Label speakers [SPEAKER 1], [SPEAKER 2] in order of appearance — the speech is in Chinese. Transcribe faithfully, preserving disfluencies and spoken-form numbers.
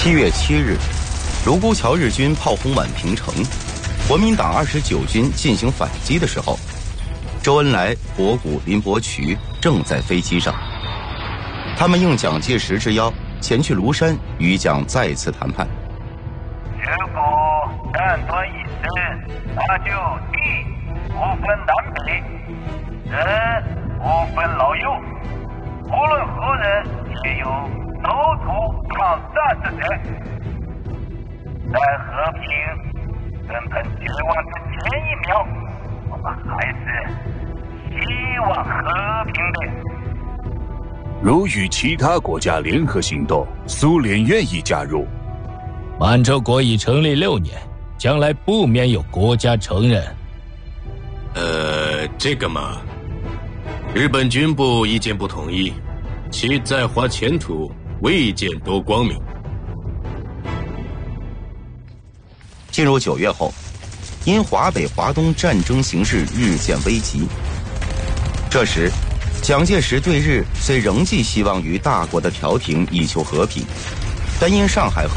[SPEAKER 1] 七月七日，卢沟桥日军炮轰宛平城，国民党二十九军进行反击的时候，周恩来、博古、林伯渠正在飞机上。他们应蒋介石之邀，前去庐山与蒋再次谈判。
[SPEAKER 2] 如果战端一生，那就地不分南北，人不分老幼，无论何人皆有守土抗战之责。在和平根本绝望之前一秒，我们还是希望和平的。
[SPEAKER 3] 如与其他国家联合行动，苏联愿意加入。
[SPEAKER 4] 满洲国已成立六年，将来不免有国家承认。
[SPEAKER 5] 呃，这个嘛，日本军部意见不统一，其在华前途未见多光明。
[SPEAKER 1] 进入九月后，因华北、华东战争形势日渐危急，这时，蒋介石对日虽仍寄希望于大国的调停，以求和平，但因上海和